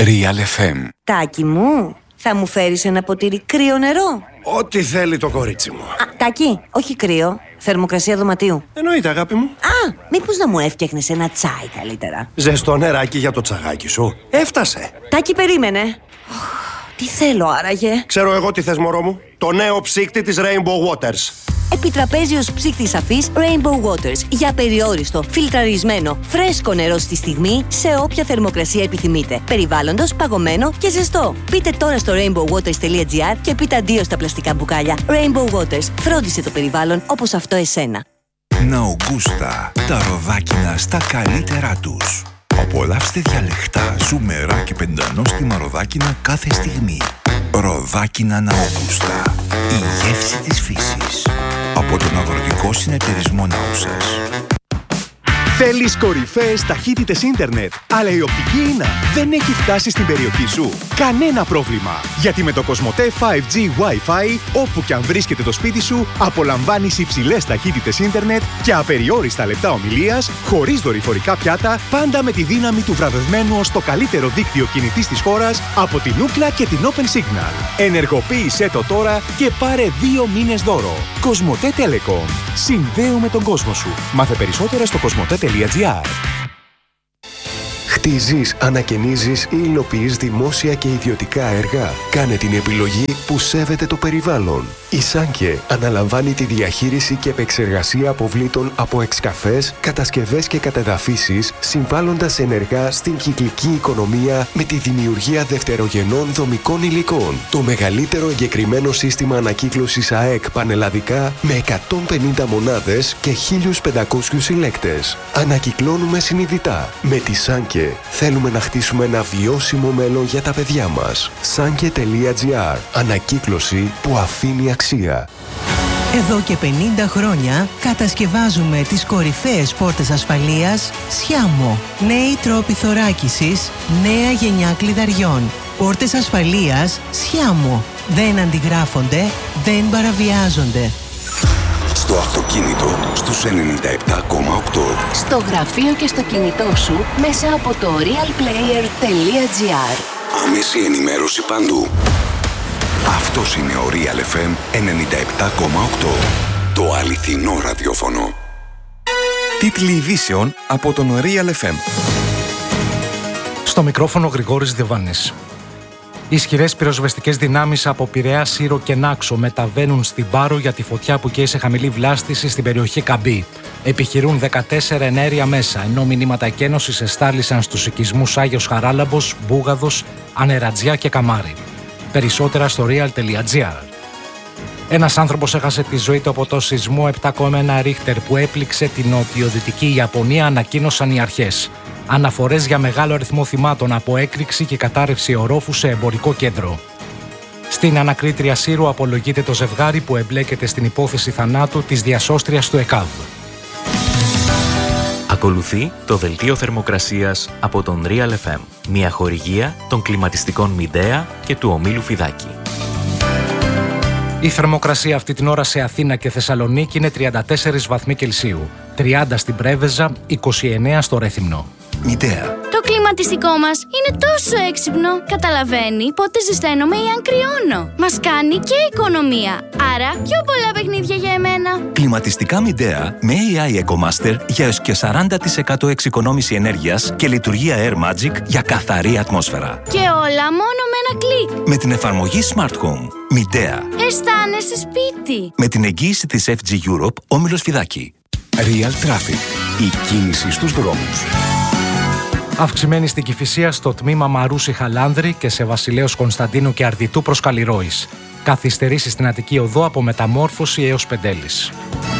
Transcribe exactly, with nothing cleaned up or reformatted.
Real εφ εμ. Τάκη μου, θα μου φέρεις ένα ποτήρι κρύο νερό? Ό,τι θέλει το κορίτσι μου. Α, Τάκη, όχι κρύο. Θερμοκρασία δωματίου. Εννοείται, αγάπη μου. Α, μήπως να μου έφτιαχνες ένα τσάι καλύτερα? Ζεστό νεράκι για το τσαγάκι σου. Έφτασε. Τάκη, περίμενε. Τι θέλω άραγε? Ξέρω εγώ τι θες, μωρό μου. Το νέο ψύκτη της Rainbow Waters. Επιτραπέζιος ψύκτης αφής Rainbow Waters. Για περιόριστο, φιλτραρισμένο, φρέσκο νερό στη στιγμή, σε όποια θερμοκρασία επιθυμείτε. Περιβάλλοντος, παγωμένο και ζεστό. Μπείτε τώρα στο rainbow waters τελεία gr και πείτε αντίο στα πλαστικά μπουκάλια. Rainbow Waters. Φρόντισε το περιβάλλον όπως αυτό εσένα. Ναουγκούστα. Τα ροδάκινα στα καλύτερά τους. Απολαύστε διαλεχτά, ζουμερά και πεντανόστιμα ροδάκινα κάθε στιγμή. Ροδάκινα Ναουγκούστα. Η γεύση της φύσης. Από τον Αγροτικό Συνεταιρισμό Νάουσας. Θέλεις κορυφαίες ταχύτητες ίντερνετ, αλλά η οπτική ίνα δεν έχει φτάσει στην περιοχή σου? Κανένα πρόβλημα! Γιατί με το Κοσμοτέ φάιβ τζι Wi-Fi, όπου και αν βρίσκεται το σπίτι σου, απολαμβάνεις υψηλές ταχύτητες ίντερνετ και απεριόριστα λεπτά ομιλίας, χωρίς δορυφορικά πιάτα, πάντα με τη δύναμη του βραβευμένου ως το καλύτερο δίκτυο κινητής της χώρας από την Ookla και την Open Signal. Ενεργοποίησέ το τώρα και πάρε δύο μήνες δώρο. Κοσμοτέ Telecom. Συνδέουμε τον κόσμο σου. Μάθε περισσότερα στο κοσμοτέ τελεία gr. Χτίζεις, ανακαινίζεις ή υλοποιείς δημόσια και ιδιωτικά έργα? Κάνε την επιλογή που σέβεται το περιβάλλον. Η Σάνκε αναλαμβάνει τη διαχείριση και επεξεργασία αποβλήτων από εξκαφές, κατασκευές και κατεδαφίσεις, συμβάλλοντας ενεργά στην κυκλική οικονομία με τη δημιουργία δευτερογενών δομικών υλικών. Το μεγαλύτερο εγκεκριμένο σύστημα ανακύκλωσης ΑΕΚ πανελλαδικά με εκατόν πενήντα μονάδες και χίλιους πεντακόσιους συλλέκτες. Ανακυκλώνουμε συνειδητά. Με τη Σάνκε θέλουμε να χτίσουμε ένα βιώσιμο μέλλον για τα παιδιά μας. Σάνκε τελεία gr. Ανακύκλωση που αφήνει αξία. Εδώ και πενήντα χρόνια κατασκευάζουμε τις κορυφαίες πόρτες ασφαλείας Σιάμο. Νέοι τρόποι θωράκισης, νέα γενιά κλειδαριών. Πόρτες ασφαλείας Σιάμο. Δεν αντιγράφονται, δεν παραβιάζονται. Στο αυτοκίνητο, στους ενενήντα επτά κόμμα οκτώ. Στο γραφείο και στο κινητό σου μέσα από το realplayer τελεία gr. Άμεση ενημέρωση παντού. Αυτός είναι ο Real εφ εμ ενενήντα επτά κόμμα οκτώ. Το αληθινό ραδιόφωνο. Τίτλοι ειδήσεων από τον Real εφ εμ. Στο μικρόφωνο Γρηγόρης Διβάνης. Ισχυρές πυροσβεστικές δυνάμεις από Πειραιά, Σύρο και Νάξο μεταβαίνουν στην Πάρο για τη φωτιά που καίει σε χαμηλή βλάστηση στην περιοχή Καμπή. Επιχειρούν δεκατέσσερα εναέρια μέσα, ενώ μηνύματα εκένωσης εστάλησαν στους οικισμούς Άγιος Χαράλαμπος, Μπούγαδος, Ανερατζιά και Καμάρι. Περισσότερα στο real τελεία gr. Ένας άνθρωπος έχασε τη ζωή του από το σεισμό επτά κόμμα ένα ρίχτερ που έπληξε την νοτιοδυτική Ιαπωνία, ανακοίνωσαν οι αρχές. Αναφορές για μεγάλο αριθμό θυμάτων από έκρηξη και κατάρρευση ορόφου σε εμπορικό κέντρο. Στην ανακρίτρια Σύρου απολογείται το ζευγάρι που εμπλέκεται στην υπόθεση θανάτου της διασώστριας του ΕΚΑΒ. Ακολουθεί το δελτίο θερμοκρασίας από τον Real εφ εμ, μια χορηγία των κλιματιστικών Μιντέα και του ομίλου Φιδάκη. Η θερμοκρασία αυτή την ώρα σε Αθήνα και Θεσσαλονίκη είναι τριάντα τέσσερα βαθμοί Κελσίου, τριάντα στην Πρέβεζα, είκοσι εννέα στο Ρέθυμνο. Μιντέα. Το κλιματιστικό μας είναι τόσο έξυπνο. Καταλαβαίνει πότε ζεσταίνομαι ή αν κρυώνω. Μας κάνει και οικονομία. Άρα πιο πολλά παιχνίδια για εμένα. Κλιματιστικά Μιντέα με έι άι EcoMaster για έως και σαράντα τοις εκατό εξοικονόμηση ενέργειας και λειτουργία Air Magic για καθαρή ατμόσφαιρα. Και όλα μόνο με ένα κλικ. Με την εφαρμογή Smart Home. Μιντέα. Αισθάνεσαι σπίτι. Με την εγγύηση της εφ τζι Europe, όμιλος Φιδάκη. Real Traffic. Η κίνηση στους δρόμους. Αυξημένη στην Κηφισία στο τμήμα Μαρούσι Χαλάνδρη και σε Βασιλέως Κωνσταντίνου και Αρδιτού προς Καλλιρόης. Καθυστερήσεις στην Αττική Οδό από Μεταμόρφωση έως Πεντέλης.